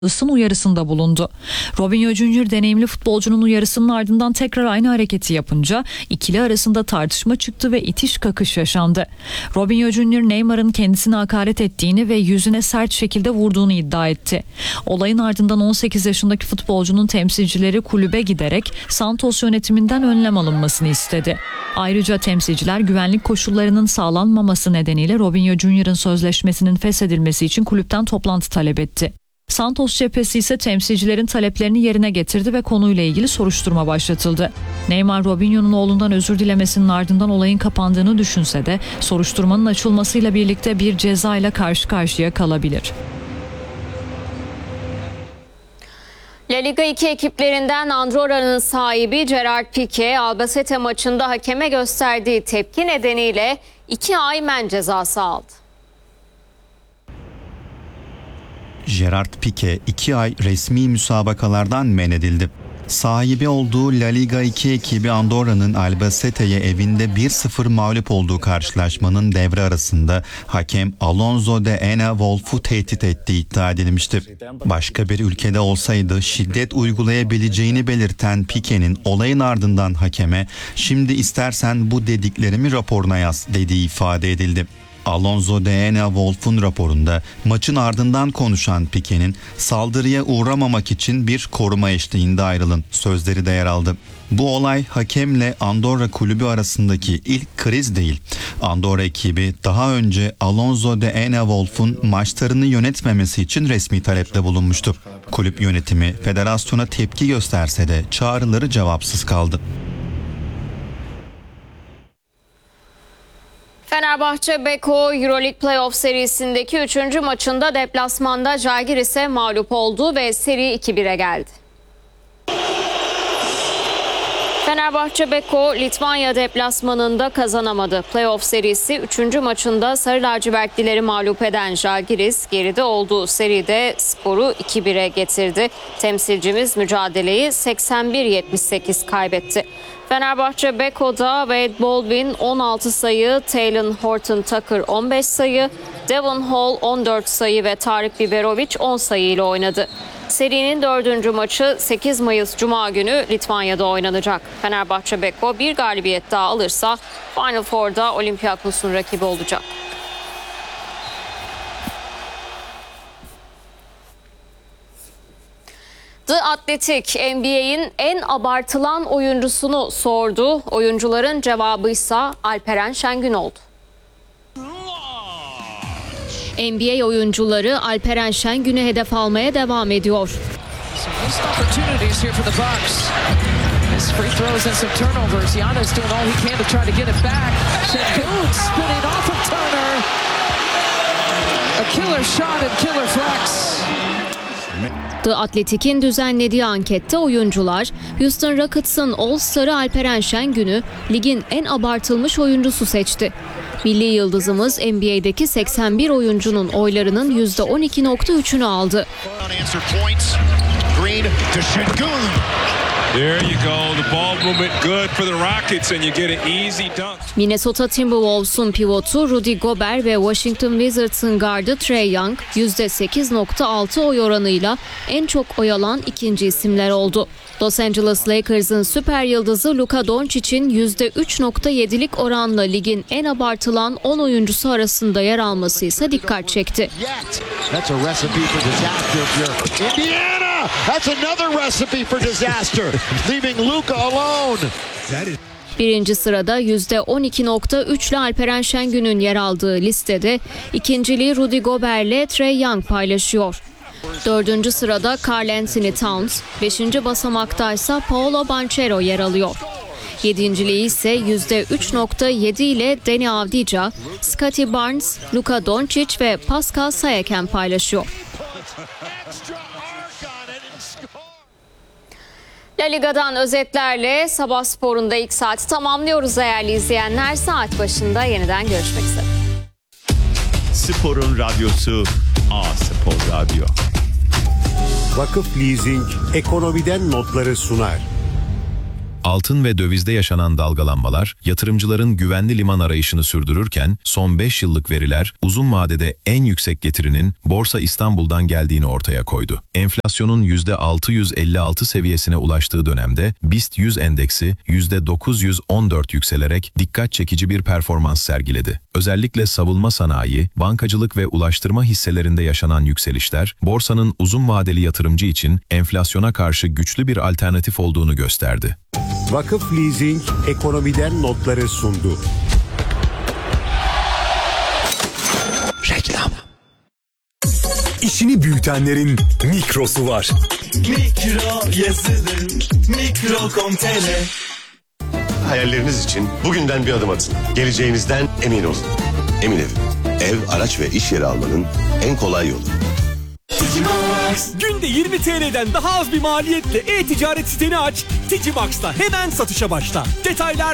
ısın uyarısında bulundu. Robinho Junior deneyimli futbolcunun uyarısının ardından tekrar aynı hareketi yapınca ikili arasında tartışma çıktı ve itiş kakış yaşandı. Robinho Junior Neymar'ın kendisine hakaret ettiğini ve yüzüne sert şekilde vurduğunu iddia etti. Olayın ardından 18 yaşındaki futbolcunun temsilcileri kulübe giderek Santos yönetiminden önlem alınmasını istedi. Ayrıca temsilciler güvenlik koşullarının sağlanmaması nedeniyle Robinho Junior'ın sözleşmesinin feshedilmesi için kulüpten toplantı talep etti. Santos cephesi ise temsilcilerin taleplerini yerine getirdi ve konuyla ilgili soruşturma başlatıldı. Neymar, Robinho'nun oğlundan özür dilemesinin ardından olayın kapandığını düşünse de soruşturmanın açılmasıyla birlikte bir ceza ile karşı karşıya kalabilir. La Liga 2 ekiplerinden Andorra'nın sahibi Gerard Piqué, Albacete maçında hakeme gösterdiği tepki nedeniyle 2 ay men cezası aldı. Gerard Piqué 2 ay resmi müsabakalardan men edildi. Sahibi olduğu La Liga 2 ekibi Andorra'nın Albacete'ye evinde 1-0 mağlup olduğu karşılaşmanın devre arasında hakem Alonso de Ena Wolf'u tehdit ettiği iddia edilmişti. Başka bir ülkede olsaydı şiddet uygulayabileceğini belirten Piqué'nin olayın ardından hakeme "Şimdi istersen bu dediklerimi raporuna yaz" dediği ifade edildi. Alonso de Ena Wolf'un raporunda maçın ardından konuşan Piqué'nin "Saldırıya uğramamak için bir koruma eşliğinde ayrılın" sözleri de yer aldı. Bu olay hakemle Andorra kulübü arasındaki ilk kriz değil. Andorra ekibi daha önce Alonso de Ena Wolf'un maçlarını yönetmemesi için resmi talepte bulunmuştu. Kulüp yönetimi federasyona tepki gösterse de çağrıları cevapsız kaldı. Fenerbahçe Beko Euroleague Playoff serisindeki 3. maçında deplasmanda Žalgiris'e mağlup oldu ve seri 2-1'e geldi. Fenerbahçe Beko Litvanya deplasmanında kazanamadı. Playoff serisi 3. maçında Sarı Lacivertlileri mağlup eden Žalgiris geride olduğu seride skoru 2-1'e getirdi. Temsilcimiz mücadeleyi 81-78 kaybetti. Fenerbahçe Beko'da Wade Baldwin 16 sayı, Talen Horton-Tucker 15 sayı, Devon Hall 14 sayı ve Tarık Biberovic 10 sayı ile oynadı. Serinin 4. maçı 8 Mayıs Cuma günü Litvanya'da oynanacak. Fenerbahçe Beko bir galibiyet daha alırsa Final Four'da Olympiakos'un rakibi olacak. The Athletic NBA'in en abartılan oyuncusunu sordu. Oyuncuların cevabıysa Alperen Şengün oldu. NBA oyuncuları Alperen Şengün'ü hedef almaya devam ediyor. The Athletic'in düzenlediği ankette oyuncular Houston Rockets'ın All-Star'ı Alperen Şengün'ü ligin en abartılmış oyuncusu seçti. Milli yıldızımız NBA'deki 81 oyuncunun oylarının %12.3'ünü aldı. Minnesota Timberwolves'un pivotu Rudy Gobert ve Washington Wizards'ın gardı Trae Young %8.6 oy oranıyla en çok oy alan ikinci isimler oldu. Los Angeles Lakers'ın süper yıldızı Luka Doncic'in %3.7'lik oranla ligin en abartılan 10 oyuncusu arasında yer alması ise dikkat çekti. Birinci sırada %12.3'lü Alperen Şengün'ün yer aldığı listede ikinciliği Rudy Gobert'le Trae Young paylaşıyor. 4. sırada Karl Anthony Towns, 5. basamaktaysa Paolo Banchero yer alıyor. 7.liği ise %3.7 ile Deni Avdija, Scottie Barnes, Luka Doncic ve Pascal Siakam paylaşıyor. La Liga'dan özetlerle Sabah Spor'un da ilk saati tamamlıyoruz değerli izleyenler. Saat başında yeniden görüşmek üzere. Sporun radyosu A Spor Radyo. Vakıf Leasing ekonomiden notları sunar. Altın ve dövizde yaşanan dalgalanmalar, yatırımcıların güvenli liman arayışını sürdürürken, son 5 yıllık veriler uzun vadede en yüksek getirinin Borsa İstanbul'dan geldiğini ortaya koydu. Enflasyonun %656 seviyesine ulaştığı dönemde BIST 100 endeksi %914 yükselerek dikkat çekici bir performans sergiledi. Özellikle savunma sanayi, bankacılık ve ulaştırma hisselerinde yaşanan yükselişler, borsanın uzun vadeli yatırımcı için enflasyona karşı güçlü bir alternatif olduğunu gösterdi. Vakıf Leasing ekonomiden notları sundu. Reklam. İşini büyütenlerin mikrosu var. Mikro yazılım, Mikro.com.tr. Hayalleriniz için bugünden bir adım atın. Geleceğinizden emin olun. Emin Ev, araç ve iş yeri almanın en kolay yolu. Günde 20 TL'den daha az bir maliyetle e-ticaret siteni aç. Ticimax'ta hemen satışa başla. Detaylar